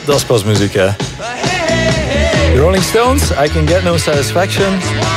Dat is pas muziek, hè. The Rolling Stones, I Can Get No Satisfaction.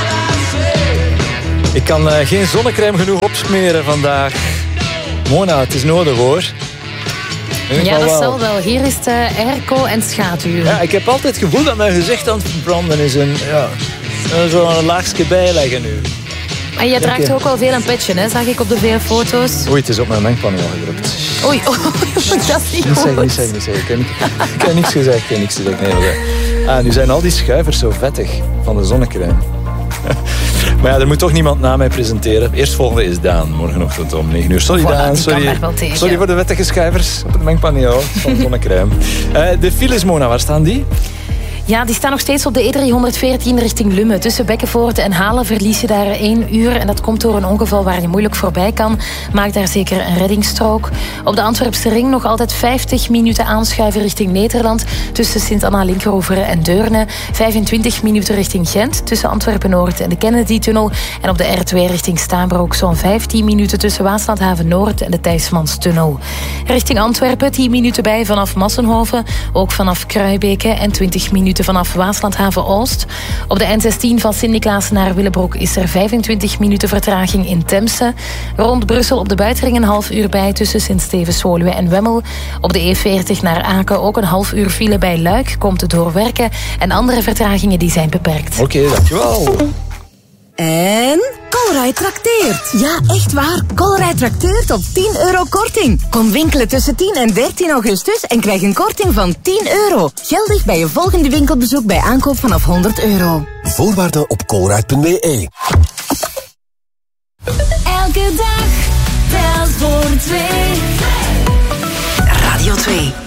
Ik kan geen zonnecrème genoeg opsmeren vandaag. Mona, het is nodig, hoor. Ja, dat zal wel. Hier is de airco en schaduw. Ja, ik heb altijd het gevoel dat mijn gezicht aan het verbranden is. Zo'n laagje bijleggen nu. Maar je draagt ook wel veel een petje, hè? Zag ik op de veel foto's. Oei, het is op mijn mengpaneel gedrukt. Oei, dat is niet goed. Niet zeggen. Ik heb niks gezegd. Nee, nu zijn al die schuivers zo vettig van de zonnecrème. Maar ja, er moet toch niemand na mij presenteren. Eerstvolgende is Daan, morgenochtend om 9 uur. Sorry, Daan, sorry voor de vettige schuivers op het mengpaneel van de zonnecrème. De files, Mona, waar staan die? Ja, die staan nog steeds op de E314 richting Lummen. Tussen Bekkenvoort en Halen verlies je daar 1 uur. En dat komt door een ongeval waar je moeilijk voorbij kan. Maak daar zeker een reddingsstrook. Op de Antwerpse ring nog altijd 50 minuten aanschuiven richting Nederland. Tussen Sint-Anna-Linkeroveren en Deurne. 25 minuten richting Gent. Tussen Antwerpen-Noord en de Kennedy-tunnel. En op de R2 richting Staanbroek zo'n 15 minuten tussen Waaslandhaven-Noord en de Thijsmanstunnel. Richting Antwerpen 10 minuten bij vanaf Massenhoven. Ook vanaf Kruibeke en 20 minuten vanaf Waaslandhaven-Oost. Op de N16 van Sint-Niklaas naar Willebroek is er 25 minuten vertraging in Temse. Rond Brussel op de buitenring een half uur bij tussen Sint-Stevens-Woluwe en Wemmel. Op de E40 naar Aken ook een half uur file bij Luik, komt het door werken. En andere vertragingen die zijn beperkt. Oké, dankjewel. En Colruyt trakteert. Ja, echt waar. Colruyt trakteert op 10 euro korting. Kom winkelen tussen 10 en 13 augustus en krijg een korting van 10 euro. Geldig bij je volgende winkelbezoek bij aankoop vanaf 100 euro. Voorwaarden op colruyt.be. Elke dag telt voor 2. Radio 2.